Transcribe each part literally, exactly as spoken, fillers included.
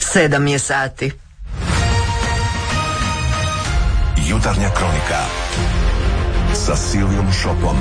Sedam je sati. Jutarnja kronika sa Silijom Šopom.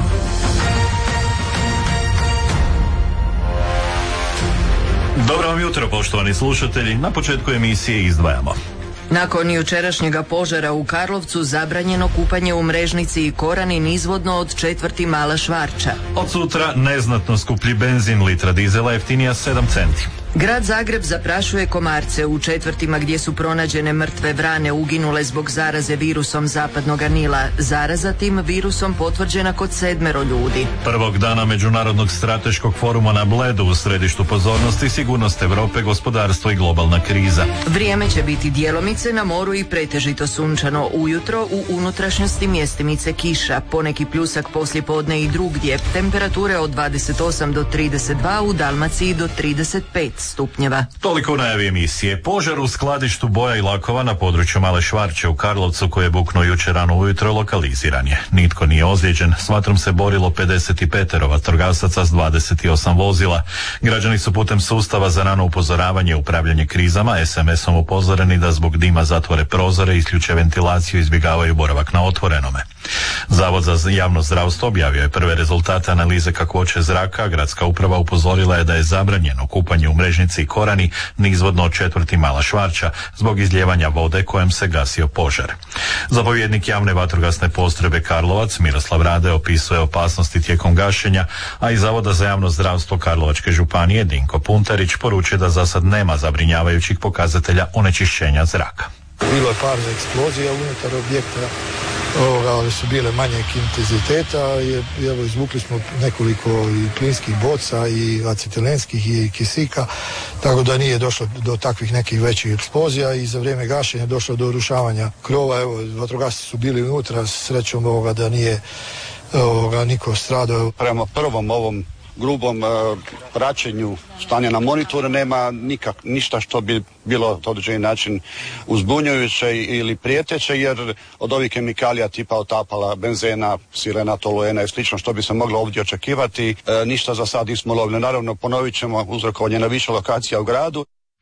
Dobro vam jutro, poštovani slušatelji. Na početku emisije izdvajamo. Nakon jučerašnjega požara u Karlovcu zabranjeno kupanje u Mrežnici i Korani nizvodno od četvrti Mala Švarča. Od sutra neznatno skuplji benzin, litra dizela jeftinija sedam centi. Grad Zagreb zaprašuje komarce u četvrtima gdje su pronađene mrtve vrane uginule zbog zaraze virusom zapadnog Nila. Zaraza tim virusom potvrđena kod sedmero ljudi. Prvog dana Međunarodnog strateškog foruma na Bledu u središtu pozornosti sigurnost Europe, gospodarstvo i globalna kriza. Vrijeme će biti djelomice na moru i pretežito sunčano. Ujutro u unutrašnjosti mjestimice kiša, poneki pljusak poslijepodne i drugdje. Temperature od dvadeset osam do trideset dva, u Dalmaciji do trideset pet stupnjeva. Toliko u najavi emisije. Požar u skladištu boja i lakova na području Male Švarče u Karlovcu, koji je buknuo jučer rano ujutro, lokaliziran je. Nitko nije ozlijeđen. S vatrom se borilo pedeset pet vatrogasaca s dvadeset osam vozila. Građani su putem sustava za rano upozoravanje i upravljanje krizama es em esom upozoreni da zbog dima zatvore prozore, isključe ventilaciju i izbjegavaju boravak na otvorenome. Zavod za javno zdravstvo objavio je prve rezultate analize kakvoće zraka. Gradska uprava upozorila je da je zabranjeno kupanje u Mrežnici i Korani nizvodno od četvrti Mala Švarča zbog izlijevanja vode kojem se gasio požar. Zapovjednik javne vatrogasne postrojbe Karlovac Miroslav Rade opisuje opasnosti tijekom gašenja, a iz Zavoda za javno zdravstvo Karlovačke županije Dinko Puntarić poručuje da za sad nema zabrinjavajućih pokazatelja onečišćenja zraka. Bilo je par eksplozija unutar objekta, ovoga, ali su bile manjeg intenziteta i evo izvukli smo nekoliko i plinskih boca i acetilenskih i kisika, tako da nije došlo do takvih nekih većih eksplozija i za vrijeme gašenja došlo do urušavanja krova. Evo, vatrogasci su bili unutra, srećom ovoga da nije ovoga, niko stradao. Prema prvom ovom grubom uh, praćenju stanja na monitoru nema nikak, ništa što bi bilo na određeni način uzbunjujuće ili prijeteće, jer od ovih kemikalija tipa otapala, benzena, sirena, toluena i slično što bi se moglo ovdje očekivati, uh, ništa za sad nismo lovili. Naravno, ponovit ćemo uzrokovanje na više lokacija u gradu.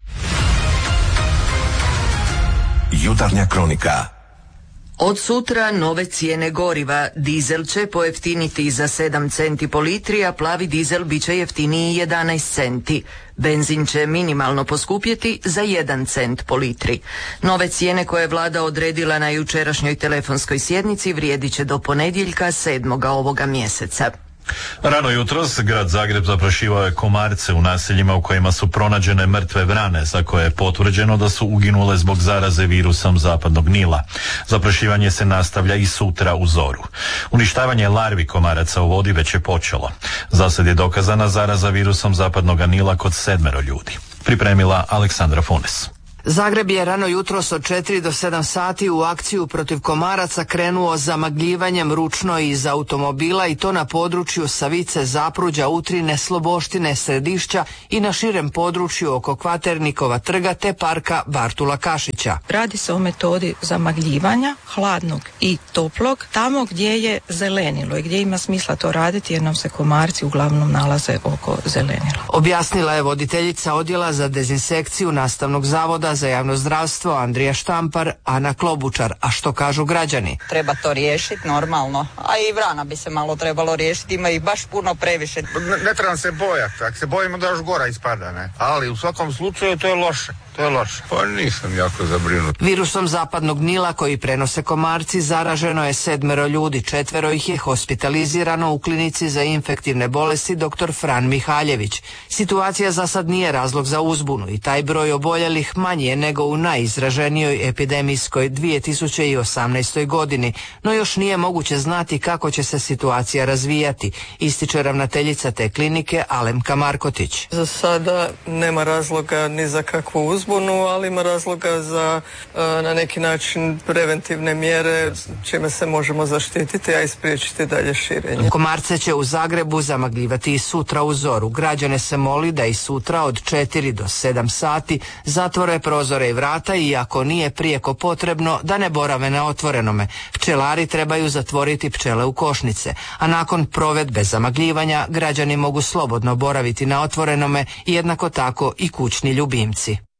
Jutarnja kronika. Od sutra nove cijene goriva. Dizel će pojeftiniti za sedam centi po litri, a plavi dizel bit će jeftiniji jedanaest centi. Benzin će minimalno poskupjeti za jedan cent po litri. Nove cijene koje je vlada odredila na jučerašnjoj telefonskoj sjednici vrijedit će do ponedjeljka sedmoga ovoga mjeseca. Rano jutros grad Zagreb zaprašivao je komarce u naseljima u kojima su pronađene mrtve vrane za koje je potvrđeno da su uginule zbog zaraze virusom zapadnog Nila. Zaprašivanje se nastavlja i sutra u zoru. Uništavanje larvi komaraca u vodi već je počelo. Zasad je dokazana zaraza virusom zapadnog Nila kod sedmero ljudi. Pripremila Aleksandra Funes. Zagreb je rano jutros od četiri do sedam sati u akciju protiv komaraca krenuo zamagljivanjem ručno iz automobila, i to na području Savice, Zapruđa, Utrine, Sloboštine, Središća i na širem području oko Kvaternikova trga te parka Bartula Kašića. Radi se o metodi zamagljivanja hladnog i toplog tamo gdje je zelenilo i gdje ima smisla to raditi, jer nam se komarci uglavnom nalaze oko zelenila. Objasnila je voditeljica odjela za dezinsekciju Nastavnog zavoda za javno zdravstvo Andrija Štampar, Ana Klobučar. A što kažu građani? Treba to riješiti normalno, a i vrana bi se malo trebalo riješiti, ima ih baš puno previše. Ne, ne trebam se bojati, ako se bojimo da još gora ispada, ne? Ali u svakom slučaju to je loše. To je loše. Pa nisam jako zabrinut. Virusom zapadnog Nila koji prenose komarci zaraženo je sedmero ljudi, četvero ih je hospitalizirano u klinici za infektivne bolesti doktor Fran Mihaljević. Situacija za sad nije razlog za uzbunu i taj broj oboljelih manji je nego u najizraženijoj epidemijskoj dvije tisuće osamnaestoj godini, no još nije moguće znati kako će se situacija razvijati, ističe ravnateljica te klinike Alemka Markotić. Za sada nema razloga ni za kakvu uzbunu, ali ima razloga za na neki način preventivne mjere čime se možemo zaštititi, a i spriječiti dalje širenje. Komarce će u Zagrebu zamagljivati i sutra u zoru. Građane se moli da i sutra od četiri do sedam sati zatvore prozore i vrata i ako nije prijeko potrebno da ne borave na otvorenome. Pčelari trebaju zatvoriti pčele u košnice, a nakon provedbe zamagljivanja građani mogu slobodno boraviti na otvorenome i jednako tako i kućni ljubimci.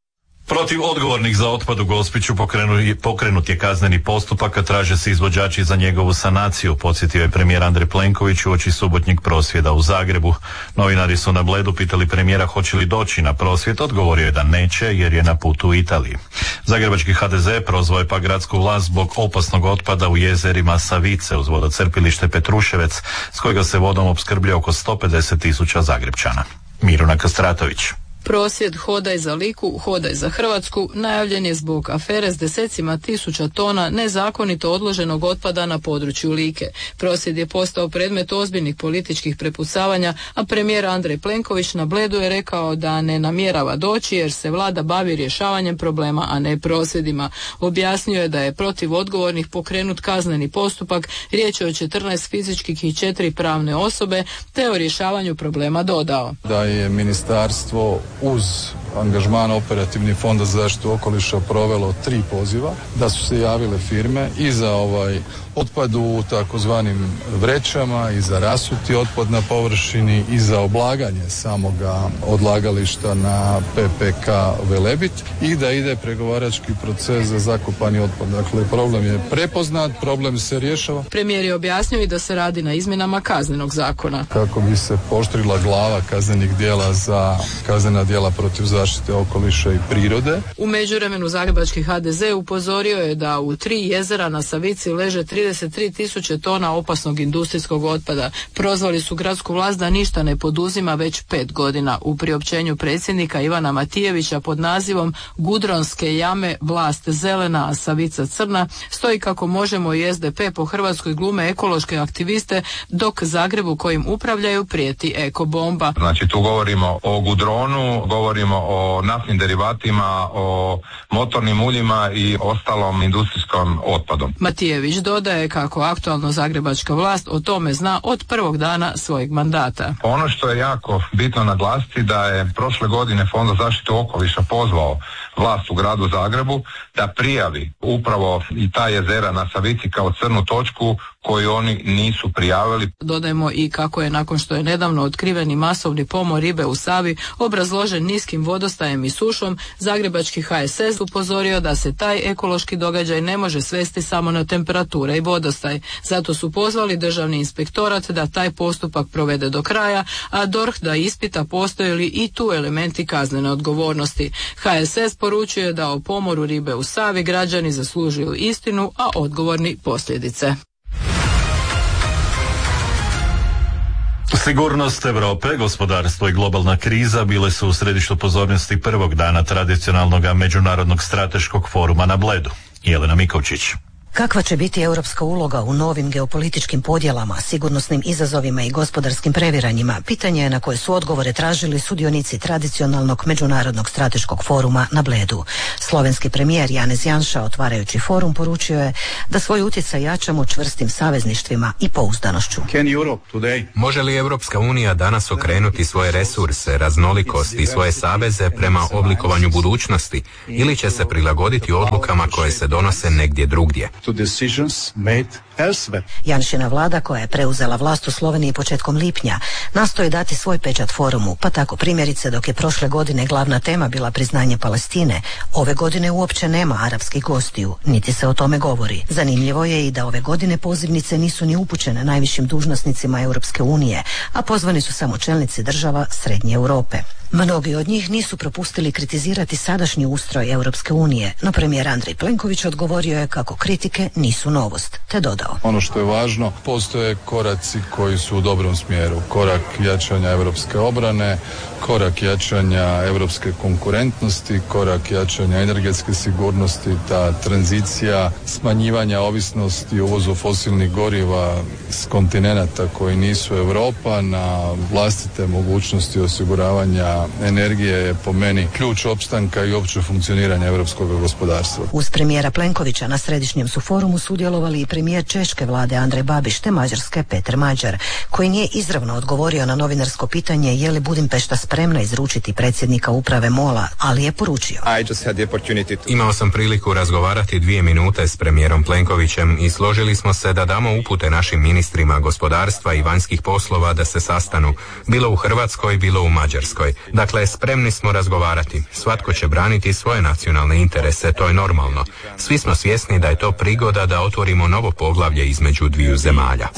Protiv odgovornih za otpad u Gospiću pokrenut je kazneni postupak, a traže se izvođači za njegovu sanaciju, podsjetio je premijer Andrej Plenković uoči subotnjeg prosvjeda u Zagrebu. Novinari su na Bledu pitali premijera hoće li doći na prosvjed, odgovorio je da neće jer je na putu u Italiji. Zagrebački ha de ze prozvao je pa gradsku vlast zbog opasnog otpada u jezerima Savice uz vodocrpilište Petruševec, s kojega se vodom opskrblja oko sto pedeset tisuća Zagrepčana. Miruna Kastratović. Prosvjed Hodaj za Liku, Hodaj za Hrvatsku najavljen je zbog afere s desecima tisuća tona nezakonito odloženog otpada na području Like. Prosvjed je postao predmet ozbiljnih političkih prepucavanja, a premijer Andrej Plenković na Bledu je rekao da ne namjerava doći jer se vlada bavi rješavanjem problema, a ne prosvjedima. Objasnio je da je protiv odgovornih pokrenut kazneni postupak, riječ je o četrnaest fizičkih i četiri pravne osobe, te o rješavanju problema dodao. Da je ministarstvo uz angažman Operativnih fonda za zaštitu okoliša provelo tri poziva, da su se javile firme i za ovaj otpad u takozvanim vrećama i za rasuti otpad na površini i za oblaganje samoga odlagališta na pe pe ka Velebit i da ide pregovarački proces za zakopani otpad. Dakle, problem je prepoznat, problem se rješava. Premijer je objasnio i da se radi na izmjenama kaznenog zakona. Kako bi se pooštrila glava kaznenih djela za kaznena djela protiv zaštite okoliša i prirode. U međuvremenu Zagrebački ha de ze upozorio je da u tri jezera na Savici leže trideset tri tisuće tona opasnog industrijskog otpada. Prozvali su gradsku vlast da ništa ne poduzima već pet godina. U priopćenju predsjednika Ivana Matijevića pod nazivom Gudronske jame, vlast zelena, a Savica crna, stoji kako Možemo i es de pe po Hrvatskoj glume ekološke aktiviste, dok Zagrebu kojim upravljaju prijeti ekobomba. Znači tu govorimo o gudronu, govorimo o naftnim derivatima, o motornim uljima i ostalom industrijskom otpadom. Matijević dodaje kako aktualno zagrebačka vlast o tome zna od prvog dana svojeg mandata. Ono što je jako bitno naglasiti da je prošle godine Fond za zaštitu okoliša pozvao vlast u gradu Zagrebu da prijavi upravo i ta jezera na Savici kao crnu točku koju oni nisu prijavili. Dodajemo i kako je nakon što je nedavno otkriveni masovni pomor ribe u Savi obrazložen niskim vodostajem i sušom, zagrebački ha es es upozorio da se taj ekološki događaj ne može svesti samo na temperature i vodostaj. Zato su pozvali državni inspektorat da taj postupak provede do kraja, a D O R H da ispita postoje li i tu elementi kaznene odgovornosti. ha es es poručuje da o pomoru ribe u Savi građani zaslužuju istinu, a odgovorni posljedice. Sigurnost Europe, gospodarstvo i globalna kriza bile su u središtu pozornosti prvog dana tradicionalnog međunarodnog strateškog foruma na Bledu. Jelena Mikovčić. Kakva će biti europska uloga u novim geopolitičkim podjelama, sigurnosnim izazovima i gospodarskim previranjima? Pitanje je na koje su odgovore tražili sudionici tradicionalnog međunarodnog strateškog foruma na Bledu. Slovenski premijer Janez Janša, otvarajući forum, poručio je da svoj utjecaj jačamo čvrstim savezništvima i pouzdanošću. Može li Europska unija danas okrenuti svoje resurse, raznolikost i svoje saveze prema oblikovanju budućnosti ili će se prilagoditi odlukama koje se donose negdje drugdje? Janšina vlada, koja je preuzela vlast u Sloveniji početkom lipnja, nastoji dati svoj pečat forumu, pa tako primjerice dok je prošle godine glavna tema bila priznanje Palestine, ove godine uopće nema arapskih gostiju, niti se o tome govori. Zanimljivo je i da ove godine pozivnice nisu ni upućene najvišim dužnosnicima Europske unije, a pozvani su samo čelnici država Srednje Europe. Mnogi od njih nisu propustili kritizirati sadašnji ustroj Europske unije, no premijer Andrej Plenković odgovorio je kako kritike nisu novost, te dodao. Ono što je važno, postoje koraci koji su u dobrom smjeru. Korak jačanja europske obrane, korak jačanja europske konkurentnosti, korak jačanja energetske sigurnosti, ta tranzicija smanjivanja ovisnosti o uvozu fosilnih goriva s kontinenata koji nisu Europa na vlastite mogućnosti osiguravanja energije je po meni ključ opstanka i opće funkcioniranja europskog gospodarstva. Uz premijera Plenkovića na središnjem su forumu sudjelovali i premijer češke vlade Andrej Babiš te mađarske Peter Mađar, koji nije izravno odgovorio na novinarsko pitanje je li Budimpešta spremna izručiti predsjednika uprave MOL-a, ali je poručio. Imao sam priliku razgovarati dvije minute s premijerom Plenkovićem i složili smo se da damo upute našim ministrima gospodarstva i vanjskih poslova da se sastanu, bilo u Hrvatskoj, bilo u Mađarskoj. Dakle, spremni smo razgovarati. Svatko će braniti svoje nacionalne interese, to je normalno. Svi smo svjesni da je to prigoda da otvorimo novo poglavlje između dviju zemalja.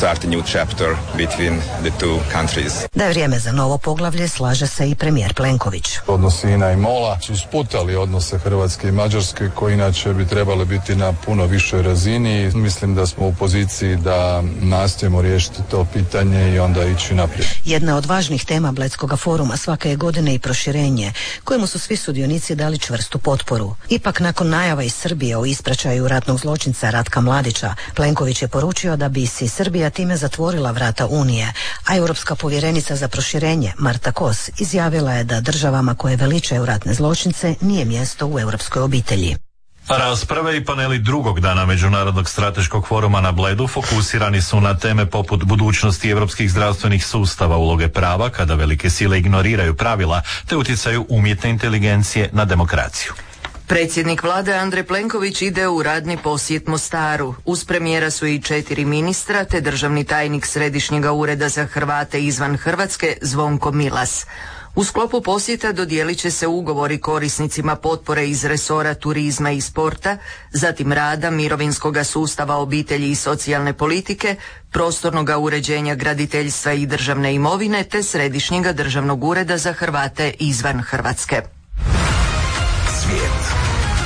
Da je vrijeme za novo poglavlje, slaže se i premijer Plenković. Odnosi INA i MOL-a su sputali odnose Hrvatske i Mađarske, koji inače bi trebali biti na puno višoj razini. Mislim da smo u poziciji da nastojimo riješiti to pitanje i onda ići naprijed. Jedna od važnih tema Bledskog foruma svake je godine i proširenje, kojemu su svi sudionici dali čvrstu potporu. Ipak nakon najava iz Srbije o ispraćaju ratnog zločinca Ratka Mladića, Plenković je poručio da bi si Srbija time zatvorila vrata Unije, a europska povjerenica za proširenje Marta Kos izjavila je da državama koje veličaju ratne zločince nije mjesto u europskoj obitelji. Rasprave i paneli drugog dana Međunarodnog strateškog foruma na Bledu fokusirani su na teme poput budućnosti europskih zdravstvenih sustava, uloge prava kada velike sile ignoriraju pravila, te utjecaju umjetne inteligencije na demokraciju. Predsjednik vlade Andrej Plenković ide u radni posjet Mostaru. Uz premijera su i četiri ministra te državni tajnik Središnjega ureda za Hrvate izvan Hrvatske Zvonko Milas. U sklopu posjeta dodijelit će se ugovori korisnicima potpore iz resora turizma i sporta, zatim rada, mirovinskoga sustava, obitelji i socijalne politike, prostornoga uređenja graditeljstva i državne imovine te Središnjega državnog ureda za Hrvate izvan Hrvatske. Svijet.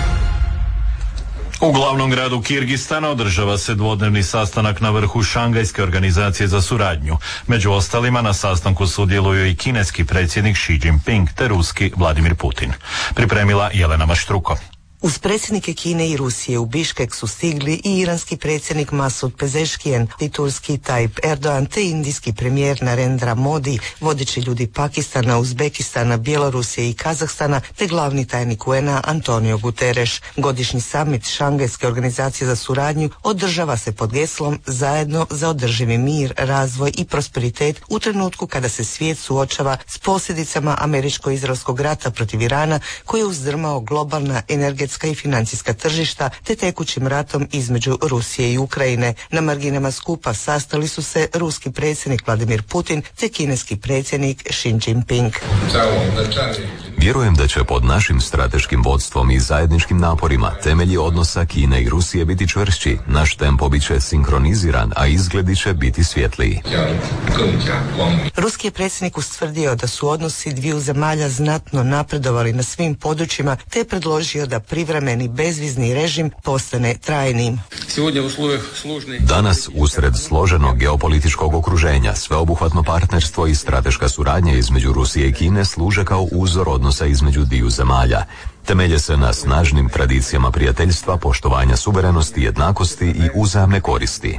U glavnom gradu Kirgistana održava se dvodnevni sastanak na vrhu Šangajske organizacije za suradnju. Među ostalima na sastanku sudjeluju i kineski predsjednik Xi Jinping te ruski Vladimir Putin. Pripremila Jelena Maštruko. Uz predsjednike Kine i Rusije u Biškek su stigli i iranski predsjednik Masud Pezeškijan i turski Tayyip Erdogan te indijski premijer Narendra Modi, vodeći ljudi Pakistana, Uzbekistana, Bjelorusije i Kazahstana te glavni tajnik U N A Antonio Guterres. Godišnji summit Šangajske organizacije za suradnju održava se pod geslom Zajedno za održivi mir, razvoj i prosperitet u trenutku kada se svijet suočava s posljedicama američko-izraelskog rata protiv Irana koji je uzdrmao globalna energetska i financijska tržišta te tekućim ratom između Rusije i Ukrajine. Na marginama skupa sastali su se ruski predsjednik Vladimir Putin te kineski predsjednik Xi Jinping. Vjerujem da će pod našim strateškim vodstvom i zajedničkim naporima temelji odnosa Kine i Rusije biti čvršći, naš tempo bit će sinkroniziran, a izgledi će biti svjetliji. Ruski je predsjednik ustvrdio da su odnosi dviju zemalja znatno napredovali na svim područjima te je predložio da privremeni bezvizni režim postane trajnim. Danas, usred složenog geopolitičkog okruženja, sveobuhvatno partnerstvo i strateška suradnja između Rusije i Kine služe kao uzor odnosa između dviju zemalja. Temelje se na snažnim tradicijama prijateljstva, poštovanja suverenosti, jednakosti i uzajamne koristi.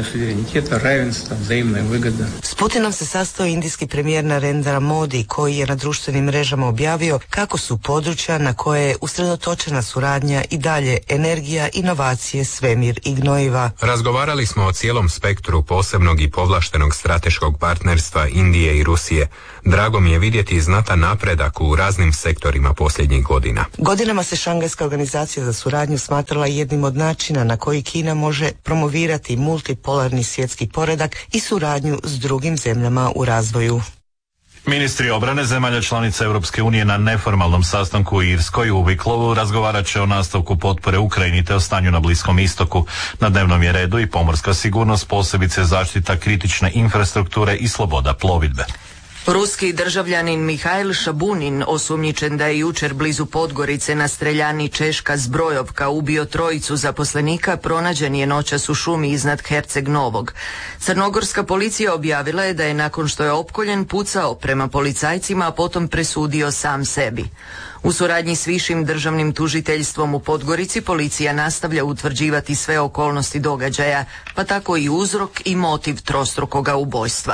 S Putinom se sastao indijski premijer Narendra Modi, koji je na društvenim mrežama objavio kako su područja na koje je usredotočena suradnja i dalje energija, inovacije, svemir i gnojiva. Razgovarali smo o cijelom spektru posebnog i povlaštenog strateškog partnerstva Indije i Rusije. Drago mi je vidjeti znatan napredak u raznim sektorima posljednjih godina. Godinama se Šangajska organizacija za suradnju smatrala jednim od načina na koji Kina može promovirati multipolarni svjetski poredak i suradnju s drugim zemljama u razvoju. Ministri obrane zemalja članica Europske unije na neformalnom sastanku u Irskoj u Viklovu razgovarat će o nastavku potpore Ukrajini te o stanju na Bliskom istoku. Na dnevnom je redu i pomorska sigurnost, posebice zaštita kritične infrastrukture i sloboda plovidbe. Ruski državljanin Mihajl Šabunin, osumnjičen da je jučer blizu Podgorice na streljani Češka Zbrojovka ubio trojicu zaposlenika, pronađen je noćas u šumi iznad Herceg Novog. Crnogorska policija objavila je da je nakon što je opkoljen pucao prema policajcima, a potom presudio sam sebi. U suradnji s višim državnim tužiteljstvom u Podgorici policija nastavlja utvrđivati sve okolnosti događaja, pa tako i uzrok i motiv trostrukoga ubojstva.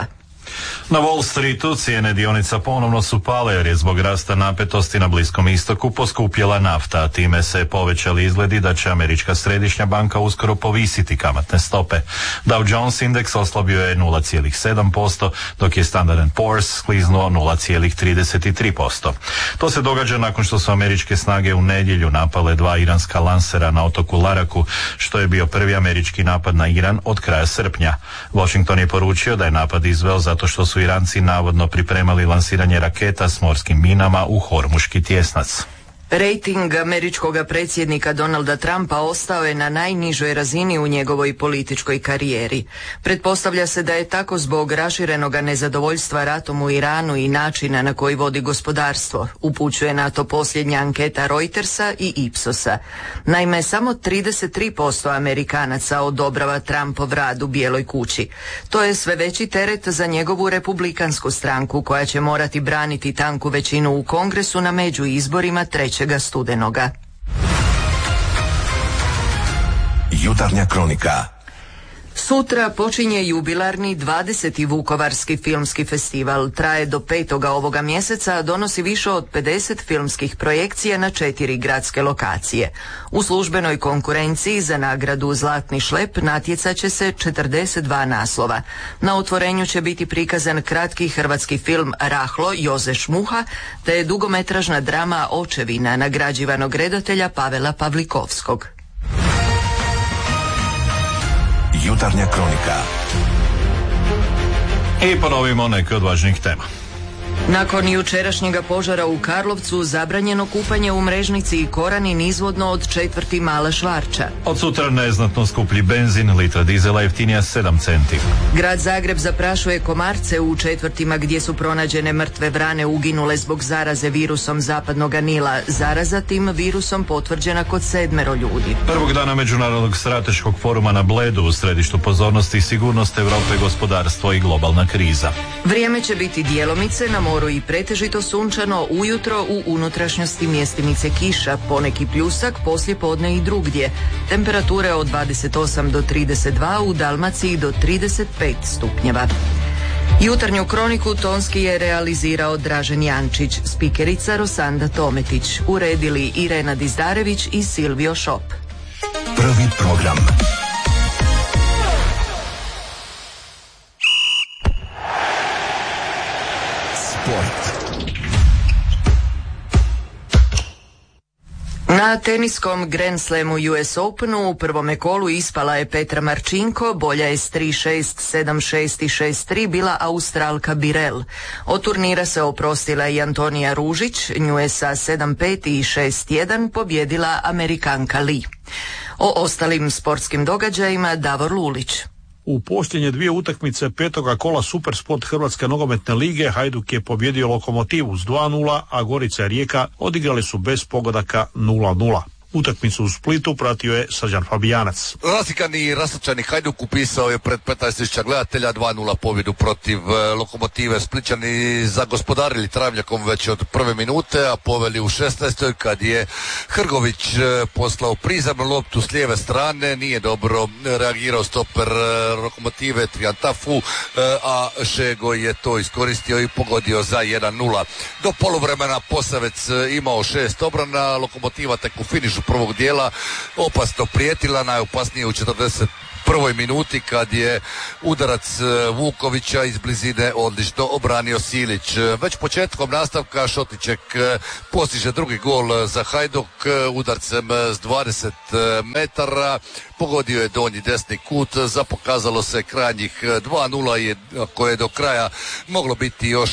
Na Wall Streetu cijene dionica ponovno su pale jer je zbog rasta napetosti na Bliskom istoku poskupjela nafta, a time se povećali izgledi da će Američka središnja banka uskoro povisiti kamatne stope. Dow Jones indeks oslabio je nula zarez sedam posto, dok je Standard and Poor's skliznuo nula zarez trideset tri posto. To se događa nakon što su američke snage u nedjelju napale dva iranska lansera na otoku Laraku, što je bio prvi američki napad na Iran od kraja srpnja. Washington je poručio da je napad izveo zato što su Iranci navodno pripremali lansiranje raketa s morskim minama u Hormuški tjesnac. Rejting američkog predsjednika Donalda Trumpa ostao je na najnižoj razini u njegovoj političkoj karijeri. Pretpostavlja se da je tako zbog raširenog nezadovoljstva ratom u Iranu i načina na koji vodi gospodarstvo, upućuje na to posljednja anketa Reutersa i Ipsosa. Naime, samo trideset tri posto Amerikanaca odobrava Trumpov rad u Bijeloj kući. To je sve veći teret za njegovu republikansku stranku koja će morati braniti tanku većinu u Kongresu na među izborima trećeg studenoga. Jutarnja kronika. Sutra počinje jubilarni dvadeseti Vukovarski filmski festival. Traje do petoga ovoga mjeseca, a donosi više od pedeset filmskih projekcija na četiri gradske lokacije. U službenoj konkurenciji za nagradu Zlatni šlep natjecat će se četrdeset dva naslova. Na otvorenju će biti prikazan kratki hrvatski film Rahlo Joze Šmuha, te dugometražna drama Očevina nagrađivanog redatelja Pavela Pavlikovskog. Jutarnja kronika. I ponovimo neke od važnijih tema. Nakon jučerašnjega požara u Karlovcu zabranjeno kupanje u Mrežnici i Korani nizvodno od četvrti Mala Švarča. Od sutra neznatno skuplji benzin, litra dizela jeftinija sedam centi. Grad Zagreb zaprašuje komarce u četvrtima gdje su pronađene mrtve vrane uginule zbog zaraze virusom zapadnog Nila. Zaraza tim virusom potvrđena kod sedmero ljudi. Prvog dana Međunarodnog strateškog foruma na Bledu u središtu pozornosti sigurnost Europe, gospodarstvo i globalna kriza. Vrijeme će biti djelomice, na moru i pretežito sunčano, ujutro u unutrašnjosti mjestimice kiša, poneki pljusak, poslije podne i drugdje. Temperature od dvadeset osam do trideset dva, u Dalmaciji do trideset pet stupnjeva. Jutarnju kroniku tonski je realizirao Dražen Jančić, spikerica Rosanda Tometić, uredili Irena Dizdarević i Silvio Šop. Prvi program. Na teniskom Grand Slamu U S Openu u prvome kolu ispala je Petra Marčinko, bolja je s tri šest, sedam šest i šest tri bila Australka Birel. Od turnira se oprostila i Antonija Ružić, nju je sa sedam pet i šest jedan pobjedila Amerikanka Lee. O ostalim sportskim događajima Davor Lulić. U posljednje dvije utakmice petoga kola Supersport Hrvatske nogometne lige Hajduk je pobjedio Lokomotivu s dva nula, a Gorica i Rijeka odigrali su bez pogodaka nula nula. Utakmicu u Splitu pratio je Srđan Fabijanac. Rasikani i rastočani Hajduk upisao je pred petnaest tisuća gledatelja dva nula pobjedu protiv Lokomotive. Splićani zagospodarili travnjakom već od prve minute, a poveli u šesnaestoj kad je Hrgović poslao prizemnu loptu s lijeve strane. Nije dobro reagirao stoper Lokomotive Triantafu, a Šego je to iskoristio i pogodio za jedan nula. Do poluvremena Posavec imao šest obrana, Lokomotiva tek u finišu prvog dijela opasno prijetila, najopasnije u četrdeset prvoj minuti kad je udarac Vukovića iz blizine odlično obranio Silić. Već početkom nastavka Šotićek postiže drugi gol za Hajduk udarcem s dvadeset metara. Pogodio je donji desni kut, zapokazalo se krajnjih dva nula koje je do kraja moglo biti još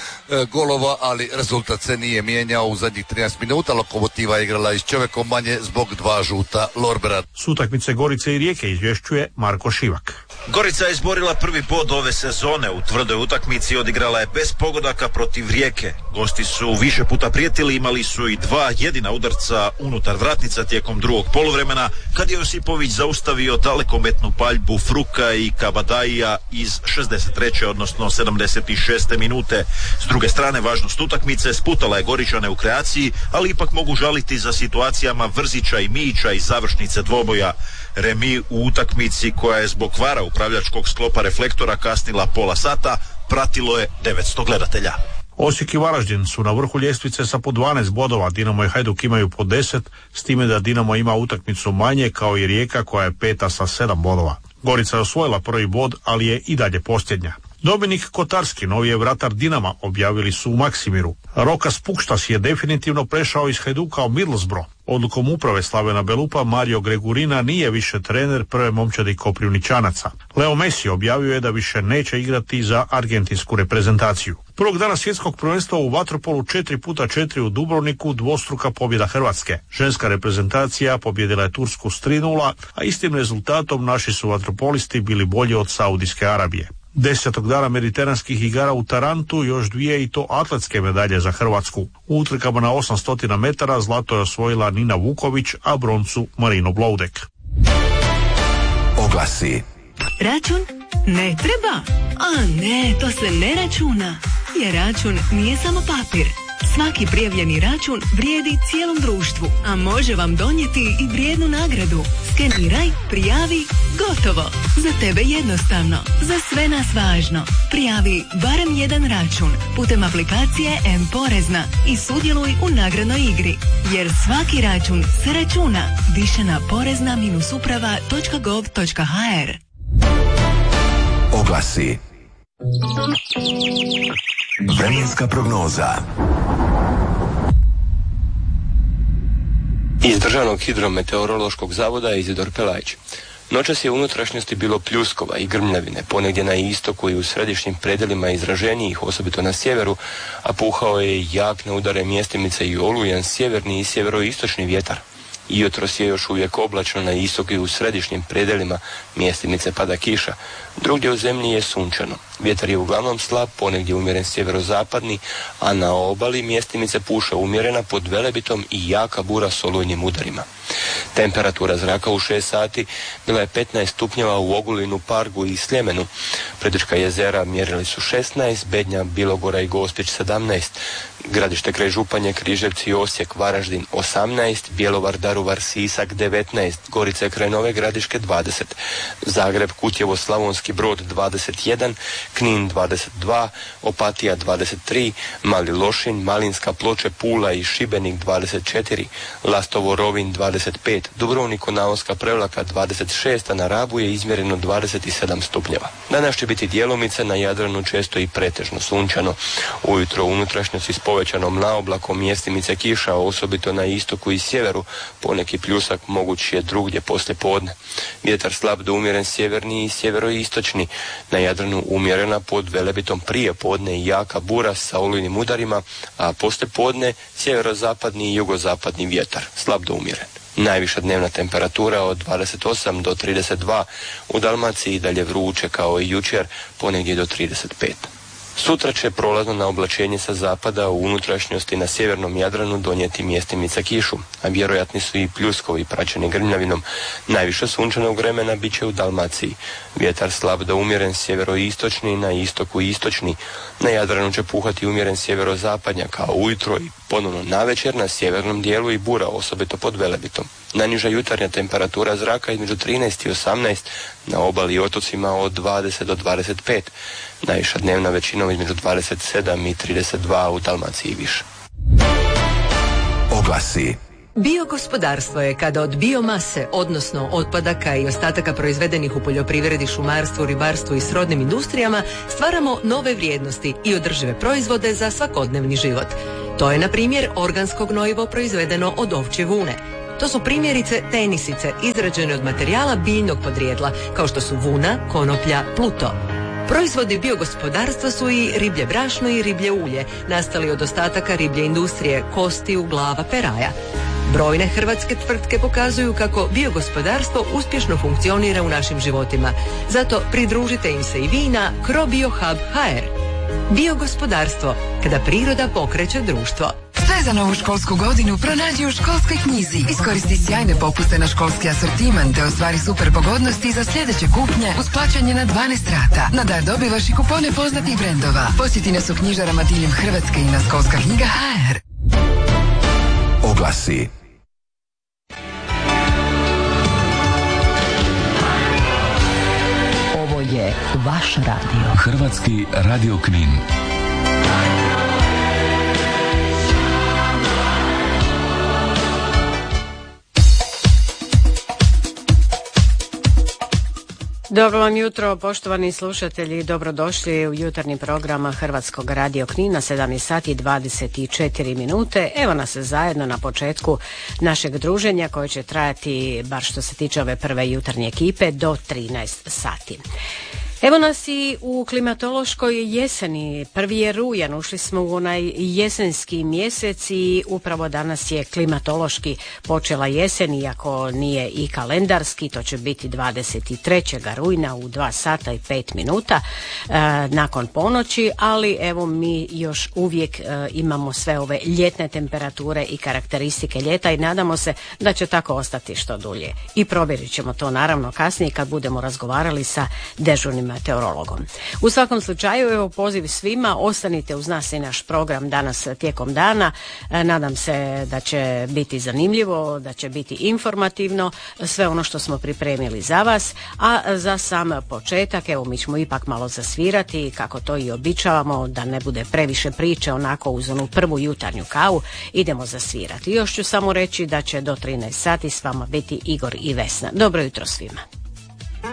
golova, ali rezultat se nije mijenjao u zadnjih trinaest minuta. Lokomotiva je igrala i s čovjekom manje zbog dva žuta Lorbera. S utakmice Gorice i Rijeke izvješćuje Marko Šivak. Gorica je izborila prvi bod ove sezone. U tvrdoj utakmici odigrala je bez pogodaka protiv Rijeke. Gosti su više puta prijetili, imali su i dva jedina udarca unutar vratnica tijekom drugog poluvremena, kad je Josipović zaustavio dalekometnu paljbu Fruka i Kabadaija iz šezdeset treće odnosno sedamdeset šeste minute. S druge strane, važnost utakmice sputala je Goričane u kreaciji, ali ipak mogu žaliti za situacijama Vrzića i Mijića iz završnice dvoboja. Remi u utakmici koja je zbog kvara upravljačkog sklopa reflektora kasnila pola sata pratilo je devetsto gledatelja. Osijek i Varaždin su na vrhu ljestvice sa po dvanaest bodova, Dinamo i Hajduk imaju po deset, s time da Dinamo ima utakmicu manje kao i Rijeka koja je peta sa sedam bodova. Gorica je osvojila prvi bod, ali je i dalje posljednja. Dominik Kotarski, novi je vratar Dinama, objavili su u Maksimiru. Rokas Pukštas je definitivno prešao iz Hajduka u Middlesbrough. Odlukom uprave Slavena Belupa Mario Gregurina nije više trener prve momčadi Koprivničanaca. Leo Messi objavio je da više neće igrati za argentinsku reprezentaciju. Prvog dana svjetskog prvenstva u vaterpolu četiri puta četiri u Dubrovniku dvostruka pobjeda Hrvatske. Ženska reprezentacija pobjedila je Tursku s tri nula, a istim rezultatom naši su vaterpolisti bili bolji od Saudijske Arabije. Desetog dana mediteranskih igara u Tarantu još dvije i to atletske medalje za Hrvatsku. U utrkama na osamsto metara zlato je osvojila Nina Vuković, a broncu Marino Bloudek. Oglasi. Račun ne treba? A ne, to se ne računa. Jer račun nije samo papir. Svaki prijavljeni račun vrijedi cijelom društvu, a može vam donijeti i vrijednu nagradu. Skeniraj, prijavi, gotovo. Za tebe jednostavno, za sve nas važno. Prijavi barem jedan račun putem aplikacije M-Porezna i sudjeluj u nagradnoj igri. Jer svaki račun se računa. Više na porezna uprava točka gov točka ha er. Oglasi. Vremenska prognoza. Iz Državnog hidrometeorološkog zavoda Izidor Pelajić. Noćas je u unutrašnjosti bilo pljuskova i grmljavine, ponegdje na istoku i u središnjim predelima izraženijih, osobito na sjeveru, a puhao je jak na udare mjestimice i olujan sjeverni i sjeveroistočni vjetar. I jutros je još uvijek oblačno na istoku i u središnjim predelima, mjestimice pada kiša. Drugdje u zemlji je sunčano. Vjetar je uglavnom slab, ponegdje umjeren sjeverozapadni, a na obali mjestimice puše umjerena pod Velebitom i jaka bura s olujnim udarima. Temperatura zraka u šest sati bila je petnaest stupnjeva u Ogulinu, Pargu i Sljemenu. Predička jezera mjerili su šesnaest, Bednja, Bilogora i Gospić sedamnaest, Gradište kraj Županje, Križevci i Osijek, Varaždin osamnaest, Bjelovar, Daruvar, Sisak devetnaest, Gorice kraj Nove Gradiške dvadeset, Zagreb, Kutjevo, Slavonski Brod dvadeset jedan, Knin dvadeset dva, Opatija dvadeset tri, Mali Lošinj, Malinska, Ploče, Pula i Šibenik dvadeset četiri, Lastovo, Rovinj dvadeset pet, Dubrovnik, Konaonska, Prevlaka dvadeset šest, a na Rabu je izmjereno dvadeset sedam stupnjeva. Danas će biti djelomice, na Jadranu često i pretežno sunčano. Ujutro u unutrašnjosti s povećanom naoblakom, mjestimice kiša, osobito na istoku i sjeveru, poneki pljusak moguć je drugdje poslije podne. Vjetar slab do umjeren sjeverni i sjeveroistočni, na Jadranu umjerena pod Velebitom prije podne i jaka bura sa olujnim udarima, a poslije podne sjeverozapadni i jugozapadni vjetar, slab do umjeren. Najviša dnevna temperatura od dvadeset osam do trideset dva, u Dalmaciji i dalje vruće kao i jučer, ponegdje do trideset pet. Sutra će prolazno na oblačenje sa zapada u unutrašnjosti na sjevernom Jadranu donijeti mjestimica kišu, a vjerojatni su i pljuskovi praćeni grmljavinom. Najviše sunčanog vremena bit će u Dalmaciji. Vjetar slab do umjeren sjeveroistočni, na istoku istočni. Na Jadranu će puhati umjeren sjeverozapadnja kao ujutro i ponovno navečer na sjevernom dijelu i bura, osobito pod Velebitom. Najniža jutarnja temperatura zraka između trinaest i osamnaest, na obali i otocima od dvadeset do dvadeset pet. Najviša dnevna većinom između dvadeset sedam i trideset dva, u Dalmaciji više. Oglasi. Biogospodarstvo je kada od biomase, odnosno otpadaka i ostataka proizvedenih u poljoprivredi, šumarstvu, ribarstvu i srodnim industrijama, stvaramo nove vrijednosti i održive proizvode za svakodnevni život. To je, na primjer, organsko gnojivo proizvedeno od ovčje vune. To su primjerice tenisice izrađene od materijala biljnog podrijetla, kao što su vuna, konoplja, pluto. Proizvodi biogospodarstva su i riblje brašno i riblje ulje, nastali od ostataka riblje industrije, kostiju, glava, peraja. Brojne hrvatske tvrtke pokazuju kako biogospodarstvo uspješno funkcionira u našim životima. Zato pridružite im se i vi na Crobiohub točka ha er. Biogospodarstvo, kada priroda pokreće društvo. Sve za novu školsku godinu pronađi u Školskoj knjizi. Iskoristi sjajne popuste na školski asortiman te ostvari super pogodnosti za sljedeće kupnje uz plaćanje na dvanaest rata. Na dar dobivaš i kupone poznatih brendova. Posjeti nas u knjižarama diljem Hrvatske i na školska knjiga točka ha er. Oglasi. Ovo je vaš radio. Hrvatski radio Knin. Dobro vam jutro, poštovani slušatelji, dobrodošli u jutarnji program Hrvatskog radio Knina, sedam sati i dvadeset četiri minute. Evo nas zajedno na početku našeg druženja koje će trajati, bar što se tiče ove prve jutarnje ekipe, do trinaest sati. Evo nas i u klimatološkoj jeseni. Prvi je rujan, ušli smo u onaj jesenski mjesec i upravo danas je klimatološki počela jesen, iako nije i kalendarski. To će biti dvadeset trećeg rujna u dva sata i pet minuta e, nakon ponoći, ali evo mi još uvijek e, imamo sve ove ljetne temperature i karakteristike ljeta i nadamo se da će tako ostati što dulje. I provjerit ćemo to naravno kasnije kad budemo razgovarali sa dežurnim meteorologom. U svakom slučaju, evo poziv svima, ostanite uz nas i naš program danas tijekom dana. Nadam se da će biti zanimljivo, da će biti informativno, sve ono što smo pripremili za vas, a za sam početak, evo mi ćemo ipak malo zasvirati, kako to i običavamo, da ne bude previše priče onako uz onu prvu jutarnju kavu, idemo zasvirati. Još ću samo reći da će do trinaest sati s vama biti Igor i Vesna. Dobro jutro svima.